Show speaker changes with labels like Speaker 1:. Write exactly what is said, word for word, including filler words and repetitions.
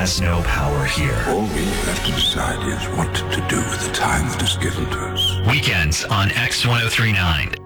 Speaker 1: has no power here.
Speaker 2: All we have to decide is what to do with the time that is given to us.
Speaker 1: Weekends on X ten thirty-nine.